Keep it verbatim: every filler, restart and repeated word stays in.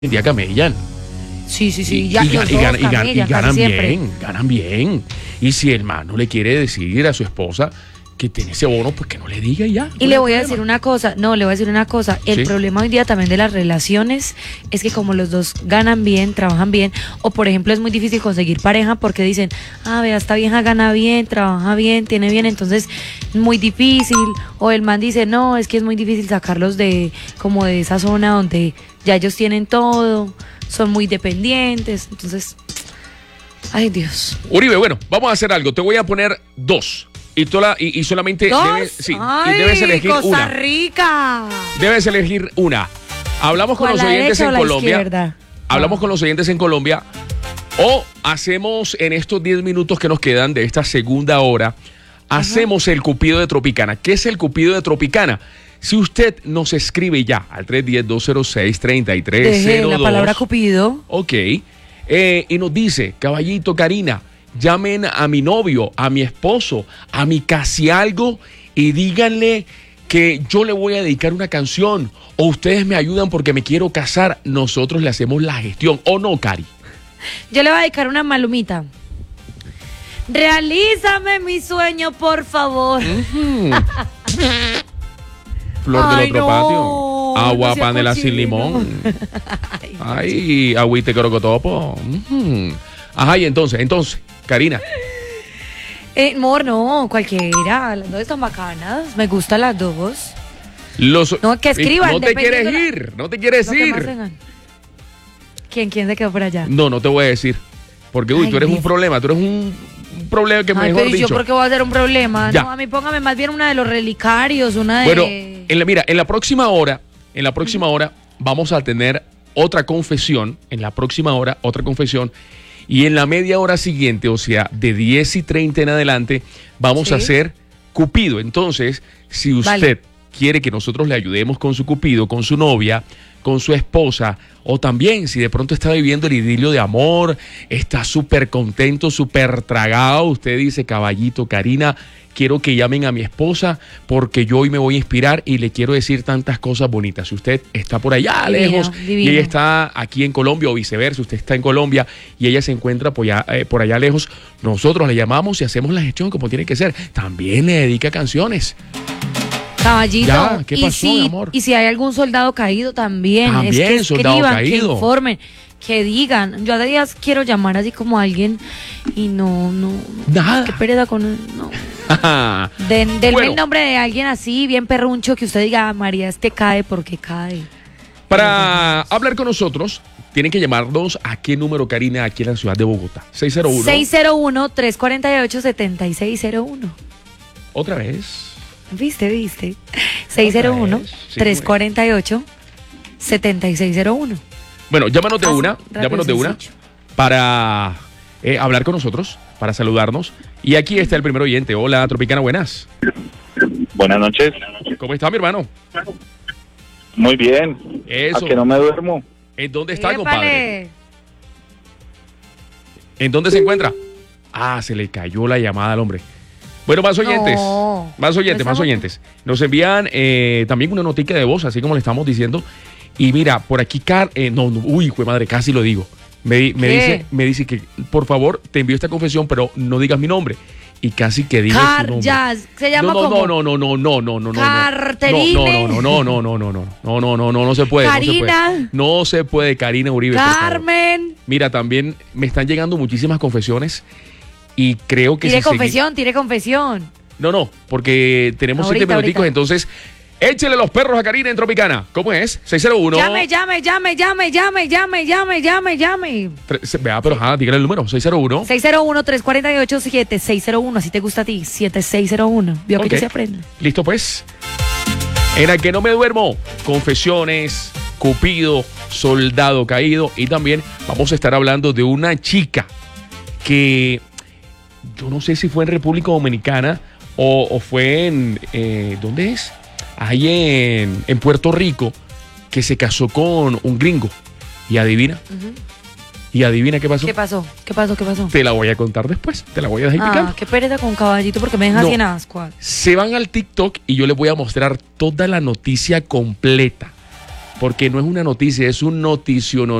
en día camellan. Sí, sí, sí. Y, Ya, y, los y dos gan- y gan- camellan y casi ganan siempre. bien, ganan bien. Y si el man no le quiere decir a su esposa que tiene ese bono, pues que no le diga y ya. Y le voy a decir una cosa, no, le voy a decir una cosa, el Sí. problema hoy día también de las relaciones es que como los dos ganan bien, trabajan bien, o por ejemplo es muy difícil conseguir pareja porque dicen, ah, vea, esta vieja gana bien, trabaja bien, tiene bien, entonces muy difícil, o el man dice, no, es que es muy difícil sacarlos de como de esa zona donde ya ellos tienen todo, son muy dependientes, entonces, ay Dios. Uribe, bueno, vamos a hacer algo. Te voy a poner dos. Y, toda, y, y solamente ¿Dos? debes, sí, Ay, y debes elegir Costa una. Rica. Debes elegir una. Hablamos con ¿Cuál, los la oyentes derecha o en la Colombia. izquierda? Hablamos Ah. con los oyentes en Colombia. O hacemos en estos diez minutos que nos quedan de esta segunda hora, hacemos el Cupido de Tropicana. ¿Qué es el Cupido de Tropicana? Si usted nos escribe ya al tres uno cero, dos cero seis, tres tres Deje cero dos. la palabra Cupido. Ok. Eh, y nos dice, caballito, Karina, llamen a mi novio, a mi esposo, a mi casi algo y díganle que yo le voy a dedicar una canción o ustedes me ayudan porque me quiero casar, nosotros le hacemos la gestión. ¿O no, Cari? Yo le voy a dedicar una malumita. Realízame mi sueño, por favor. Flor Ay, del otro no, patio. Agua no sea panela sin cochino. limón. Ay, Ay, agüite crocotopo. Ujú. Ajá, y entonces, entonces, Karina. eh, amor, no, cualquiera. Las dos están bacanas. Me gustan las dos. Los, No, que escriban, No te dependiendo quieres la- ir, no te quieres Lo que más ir. tengan. ¿Quién, quién se quedó por allá? No, no te voy a decir. Porque, uy, Ay, tú eres un Dios. problema, tú eres un, un problema que Ay, mejor pero ¿y yo dicho. por qué voy a hacer un problema? Ya. No, a mí póngame más bien una de los relicarios, una de... Bueno, en la, mira, en la próxima hora, en la próxima hora vamos a tener otra confesión, en la próxima hora otra confesión, y en la media hora siguiente, o sea, de diez y treinta en adelante, vamos Sí. a hacer Cupido. Entonces, si usted Vale. quiere que nosotros le ayudemos con su Cupido, con su novia, con su esposa, o también si de pronto está viviendo el idilio de amor, está súper contento, súper tragado, usted dice, caballito, Karina, quiero que llamen a mi esposa porque yo hoy me voy a inspirar y le quiero decir tantas cosas bonitas. Si usted está por allá Divino, lejos divino. y ella está aquí en Colombia o viceversa, usted está en Colombia y ella se encuentra por allá, eh, por allá lejos, nosotros le llamamos y hacemos la gestión como tiene que ser. También le dedica canciones. Caballito, Ya, ¿qué y, pasó, si, mi amor? y si hay algún soldado caído también, También, es que soldado escriban, caído. que informen, que digan. Yo a días quiero llamar así como a alguien y no, no, no. Nada. Qué pereza con no. Den, denme Bueno. el nombre de alguien así, bien perruncho, que usted diga, "Ah, María, este cae porque cae". Para hablar con nosotros, tienen que llamarnos a qué número, Karina, aquí en la ciudad de Bogotá. seis cero uno. seis cero uno, tres cuatro ocho, siete seis cero uno. Otra vez. ¿Viste, viste? seis cero uno, vez, sí, tres cuatro ocho, siete seis cero uno. Bueno, llámanos de Fácil, una, rápido, llámanos de una sencillo. para eh, hablar con nosotros, para saludarnos. Y aquí está el primer oyente. Hola, Tropicana, buenas. Buenas noches. ¿Cómo está, mi hermano? Muy bien. Eso. A que no me duermo. ¿En dónde está, Épale. compadre? ¿En dónde se encuentra? Ah, se le cayó la llamada al hombre. Bueno, más oyentes. No, más oyentes, no más estamos- oyentes. Nos envían eh, también una notica de voz, así como le estamos diciendo. Y mira, por aquí, Car eh, no, no, uy, jue madre, casi lo digo. Me, di- me ¿Qué? dice, me dice que, por favor, te envío esta confesión, pero no digas mi nombre. Y casi que diga su Car nombre. Jazz, se llama no, no, como no, no, no, no, no, no, no. Carterine. No, no, no, no, no, no, no, no, no, no, no, no se puede. No se Karina. puede, no se puede, Karina Uribe. por favor. Carmen. Mira, también me están llegando muchísimas confesiones y creo que Tire si segui- confesión, tire confesión. No, no, porque tenemos Ahorita, siete minuticos, ahorita. entonces échele los perros a Karina en Tropicana. ¿Cómo es? seis cero uno. Llame, llame, llame, llame, llame, llame, llame, llame, llame. Tre- Vea, pero ajá, dígale el número, seis cero uno. seis cero uno, tres cuatro ocho, siete seis cero uno, así te gusta a ti, siete seis cero uno. Vio Ok. que se aprende. Listo, pues. En el que no me duermo, confesiones, Cupido, soldado caído. Y también vamos a estar hablando de una chica que yo no sé si fue en República Dominicana o, o fue en, eh, ¿dónde es? Ahí en, en Puerto Rico, que se casó con un gringo. Y adivina, Ujú. y adivina qué pasó. ¿Qué pasó? ¿Qué pasó? ¿Qué pasó? Te la voy a contar después, te la voy a dejar Ah, picando. qué pereza con caballito porque me deja No. así en ascuas. Se van al TikTok y yo les voy a mostrar toda la noticia completa. porque no es una noticia, es un notición.